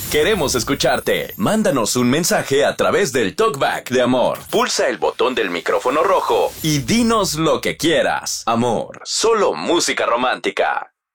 Queremos escucharte. Mándanos un mensaje a través del TalkBack de Amor. Pulsa el botón del micrófono rojo y dinos lo que quieras. Amor, solo música romántica.